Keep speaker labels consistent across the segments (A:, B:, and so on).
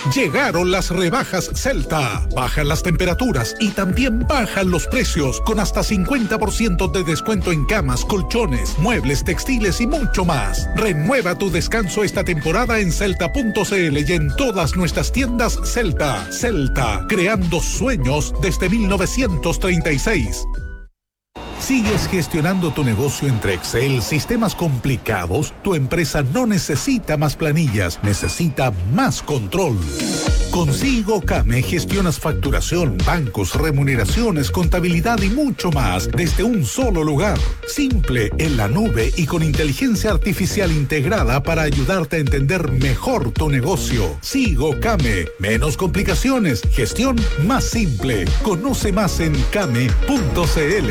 A: Llegaron las rebajas Celta. Bajan las temperaturas y también bajan los precios con hasta 50% de descuento en camas, colchones, muebles, textiles y mucho más. Renueva tu descanso esta temporada en celta.cl y en todas nuestras tiendas Celta. Celta, creando sueños desde 1936. ¿Sigues gestionando tu negocio entre Excel, sistemas complicados? Tu empresa no necesita más planillas, necesita más control. Con SIGOCAME gestionas facturación, bancos, remuneraciones, contabilidad y mucho más desde un solo lugar. Simple, en la nube y con inteligencia artificial integrada para ayudarte a entender mejor tu negocio. SIGOCAME, menos complicaciones, gestión más simple. Conoce más en came.cl.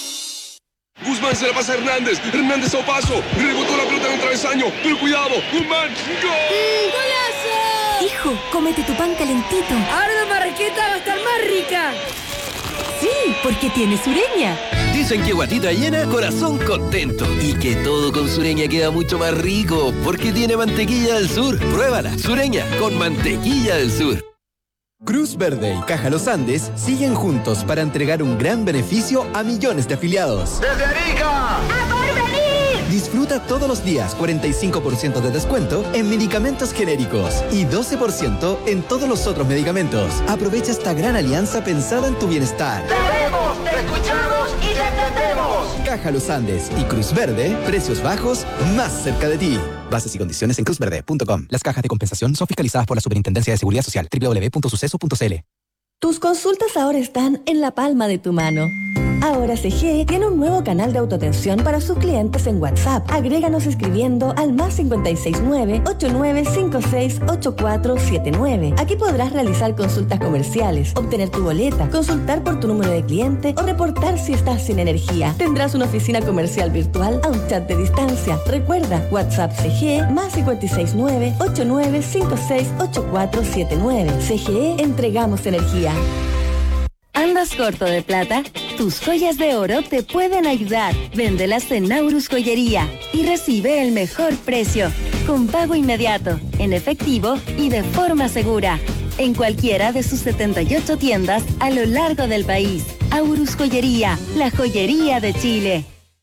B: Guzmán se la pasa a Hernández. Hernández a paso. Rebotó la pelota en el travesaño. Pero cuidado. Guzmán. ¡Gol!
C: ¡Golazo!
D: Hijo, cómete tu pan calentito.
C: Ahora la marraqueta va a estar más rica.
D: Sí, porque tiene Sureña.
E: Dicen que guatita llena, corazón contento. Y que todo con Sureña queda mucho más rico. Porque tiene mantequilla del sur. Pruébala. Sureña con mantequilla del sur.
F: Cruz Verde y Caja Los Andes siguen juntos para entregar un gran beneficio a millones de afiliados.
G: ¡Desde Arica! ¡A Porvenir!
F: Disfruta todos los días 45% de descuento en medicamentos genéricos y 12% en todos los otros medicamentos. Aprovecha esta gran alianza pensada en tu bienestar.
G: ¡Te vemos, te escuchamos y te entendemos!
F: Caja Los Andes y Cruz Verde, precios bajos más cerca de ti. Bases y condiciones en cruzverde.com. Las cajas de compensación son fiscalizadas por la Superintendencia de Seguridad Social. www.suceso.cl.
D: Tus consultas ahora están en la palma de tu mano. Ahora CG tiene un nuevo canal de autoatención para sus clientes en WhatsApp. Agréganos escribiendo al +569 8956 8479. Aquí podrás realizar consultas comerciales, obtener tu boleta, consultar por tu número de cliente o reportar si estás sin energía. Tendrás una oficina comercial virtual a un chat de distancia. Recuerda, WhatsApp CG +569 8956 8479. CGE, entregamos energía.
H: ¿Andas corto de plata? Tus joyas de oro te pueden ayudar. Véndelas en Naurus Joyería y recibe el mejor precio, con pago inmediato, en efectivo y de forma segura. En cualquiera de sus 78 tiendas a lo largo del país. Aurus Joyería, la joyería de Chile.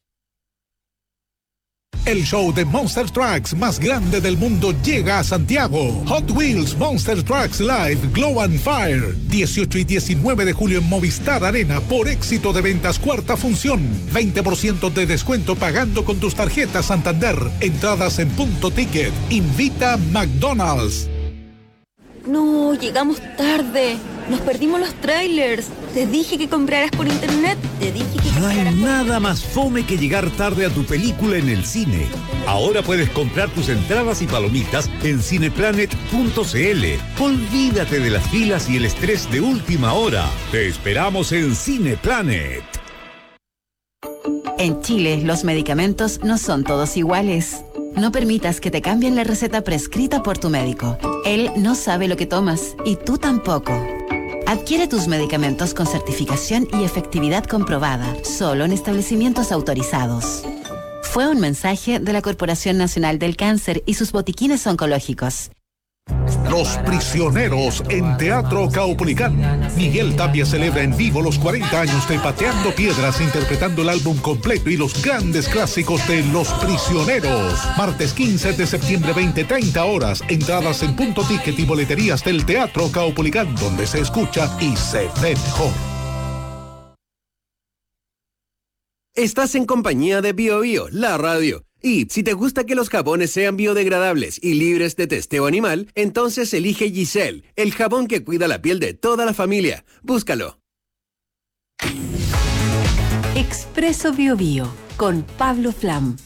A: El show de Monster Trucks más grande del mundo llega a Santiago. Hot Wheels Monster Trucks Live Glow and Fire. 18 y 19 de julio en Movistar Arena por éxito de ventas cuarta función. 20% de descuento pagando con tus tarjetas Santander. Entradas en Punto Ticket. Invita McDonald's.
D: No, llegamos tarde. Nos perdimos los trailers. Te dije que compraras por internet.
I: No hay nada más fome que llegar tarde a tu película en el cine. Ahora puedes comprar tus entradas y palomitas en cineplanet.cl. Olvídate de las filas y el estrés de última hora. Te esperamos en Cineplanet.
J: En Chile, los medicamentos no son todos iguales. No permitas que te cambien la receta prescrita por tu médico. Él no sabe lo que tomas y tú tampoco. Adquiere tus medicamentos con certificación y efectividad comprobada, solo en establecimientos autorizados. Fue un mensaje de la Corporación Nacional del Cáncer y sus botiquines oncológicos.
A: Los Prisioneros en Teatro Caupolicán. Miguel Tapia celebra en vivo los 40 años de Pateando Piedras, interpretando el álbum completo y los grandes clásicos de Los Prisioneros. Martes 15 de septiembre, 20:30 horas. Entradas en Punto Ticket y boleterías del Teatro Caupolicán, donde se escucha y se ve mejor.
K: Estás en compañía de BioBio, la radio. Y si te gusta que los jabones sean biodegradables y libres de testeo animal, entonces elige Giselle, el jabón que cuida la piel de toda la familia. Búscalo.
H: Expreso BioBio, con Pablo Flam.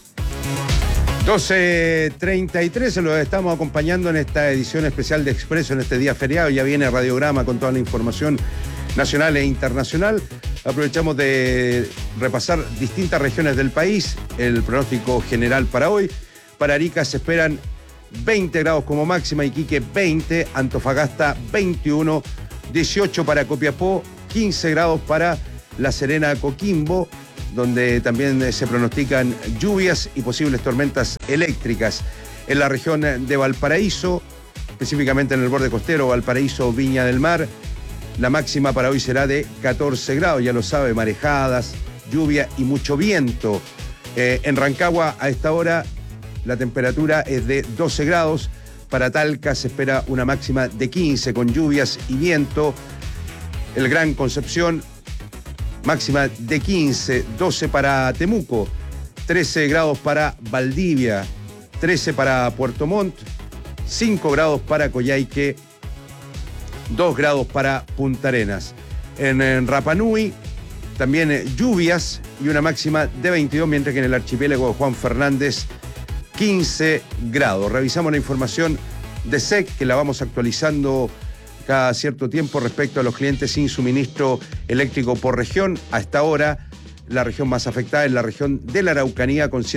L: 12:33, los estamos acompañando en esta edición especial de Expreso en este día feriado. Ya viene Radiograma con toda la información nacional e internacional. Aprovechamos de repasar distintas regiones del país, el pronóstico general para hoy. Para Arica se esperan 20 grados como máxima, Iquique 20, Antofagasta 21, 18 para Copiapó, 15 grados para La Serena, Coquimbo, donde también se pronostican lluvias y posibles tormentas eléctricas. En la región de Valparaíso, específicamente en el borde costero, Valparaíso, Viña del Mar. La máxima para hoy será de 14 grados, ya lo sabe, marejadas, lluvia y mucho viento. En Rancagua a esta hora la temperatura es de 12 grados. Para Talca se espera una máxima de 15 con lluvias y viento. El Gran Concepción, máxima de 15, 12 para Temuco, 13 grados para Valdivia, 13 para Puerto Montt, 5 grados para Coyhaique, 2 grados para Punta Arenas. En Rapa Nui también lluvias y una máxima de 22, mientras que en el archipiélago de Juan Fernández 15 grados. Revisamos la información de SEC, que la vamos actualizando cada cierto tiempo respecto a los clientes sin suministro eléctrico por región. A esta hora, la región más afectada es la región de la Araucanía, con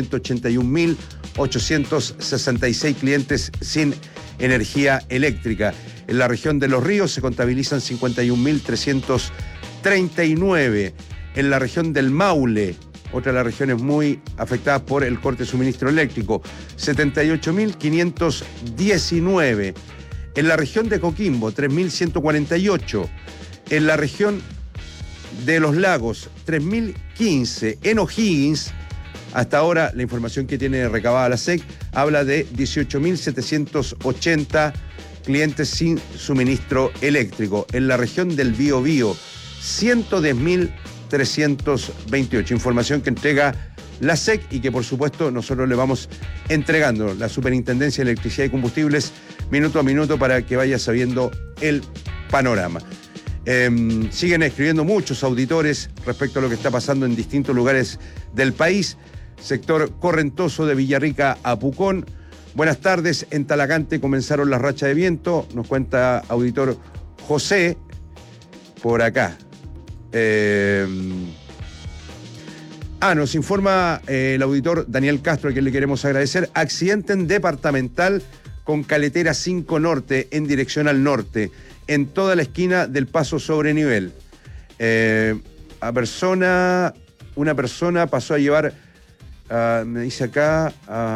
L: 181.866 clientes sin energía eléctrica. En la región de Los Ríos se contabilizan 51.339. En la región del Maule, otra de las regiones muy afectadas por el corte de suministro eléctrico, 78.519. En la región de Coquimbo, 3.148. En la región de Los Lagos, 3.015. En O'Higgins, hasta ahora la información que tiene recabada la SEC habla de 18.780 clientes sin suministro eléctrico. En la región del Biobío, 110.328. Información que entrega la SEC y que por supuesto nosotros le vamos entregando, la Superintendencia de Electricidad y Combustibles, minuto a minuto, para que vaya sabiendo el panorama. Siguen escribiendo muchos auditores respecto a lo que está pasando en distintos lugares del país. Sector Correntoso de Villarrica a Pucón. Buenas tardes, en Talagante comenzaron las rachas de viento, nos cuenta auditor José por acá. Nos informa el auditor Daniel Castro, a quien le queremos agradecer. Accidente en Departamental con Caletera 5 Norte en dirección al norte, en toda la esquina del paso sobre nivel. Una persona pasó a llevar, me dice acá,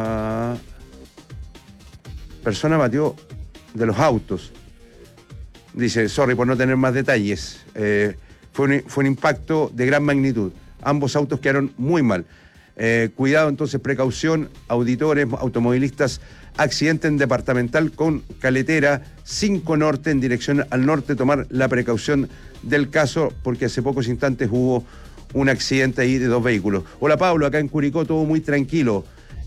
L: persona batió de los autos. Dice, sorry por no tener más detalles. Fue un impacto de gran magnitud. Ambos autos quedaron muy mal. Cuidado entonces, precaución, auditores, automovilistas. Accidente en Departamental con Caletera 5 Norte en dirección al norte. Tomar la precaución del caso, porque hace pocos instantes hubo un accidente ahí de 2 vehículos. Hola Pablo, acá en Curicó todo muy tranquilo.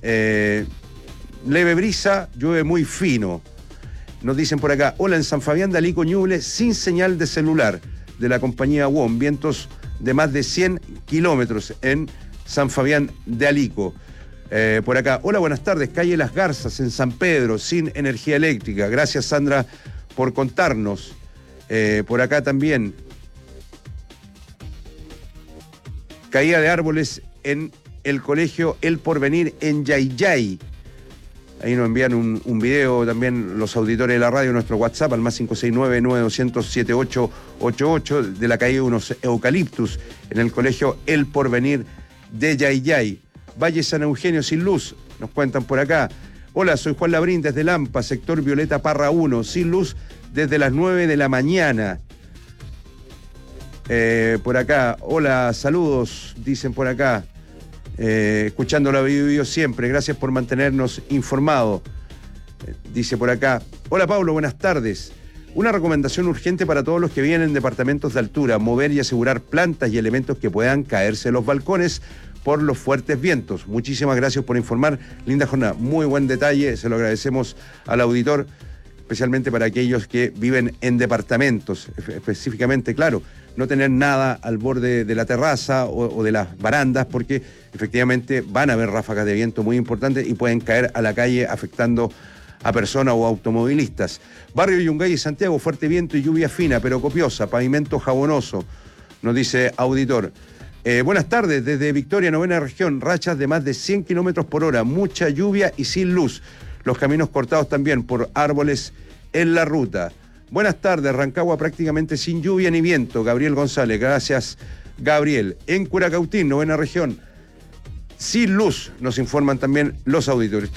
L: Leve brisa, llueve muy fino. Nos dicen por acá, hola, en San Fabián de Alico, Ñuble, sin señal de celular, de la compañía WOM, vientos de más de 100 kilómetros en San Fabián de Alico. Por acá, hola, buenas tardes, calle Las Garzas en San Pedro, sin energía eléctrica. Gracias, Sandra, por contarnos. Por acá también, caída de árboles en el colegio El Porvenir en Yayay. Ahí nos envían un video también los auditores de la radio, nuestro WhatsApp, al más 569-9200-7888, de la caída de unos eucaliptus en el colegio El Porvenir de Yayay. Valle San Eugenio sin luz, nos cuentan por acá. Hola, soy Juan Labrín desde Lampa, sector Violeta Parra 1, sin luz desde las 9 de la mañana. Por acá, hola, saludos, dicen por acá. Escuchando la Bio siempre, gracias por mantenernos informados. Dice por acá, hola Pablo, buenas tardes. Una recomendación urgente para todos los que viven en departamentos de altura: mover y asegurar plantas y elementos que puedan caerse de los balcones por los fuertes vientos. Muchísimas gracias por informar, linda jornada. Muy buen detalle, se lo agradecemos al auditor, especialmente para aquellos que viven en departamentos, específicamente, claro, no tener nada al borde de la terraza o de las barandas, porque efectivamente van a haber ráfagas de viento muy importantes y pueden caer a la calle afectando a personas o automovilistas. Barrio Yungay y Santiago, fuerte viento y lluvia fina pero copiosa, pavimento jabonoso, nos dice auditor. Buenas tardes, desde Victoria, 9ª región, rachas de más de 100 kilómetros por hora, mucha lluvia y sin luz. Los caminos cortados también por árboles en la ruta. Buenas tardes, Rancagua prácticamente sin lluvia ni viento. Gabriel González, gracias Gabriel. En Curacautín, 9ª región, sin luz, nos informan también los auditores.